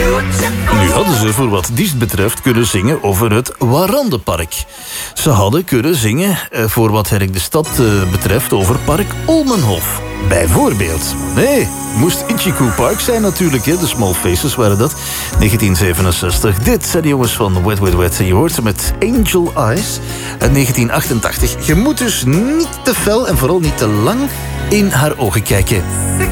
Nu hadden ze voor wat Diest betreft kunnen zingen over het Warandenpark. Ze hadden kunnen zingen voor wat Herk de Stad betreft over Park Olmenhof. Bijvoorbeeld. Nee, moest Ichiku Park zijn natuurlijk, hè? De Small Faces waren dat. 1967. Dit zijn de jongens van Wet Wet Wet. En je hoort ze met Angel Eyes uit 1988. Je moet dus niet te fel en vooral niet te lang in haar ogen kijken.